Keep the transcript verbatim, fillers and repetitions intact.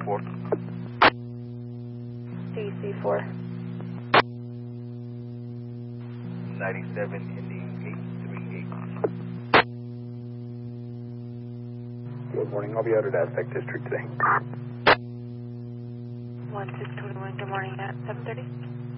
four. D C four. ninety-seven ending eight three eight. Good morning. I'll be out at Aztec District today. one six two one, good morning at seven thirty.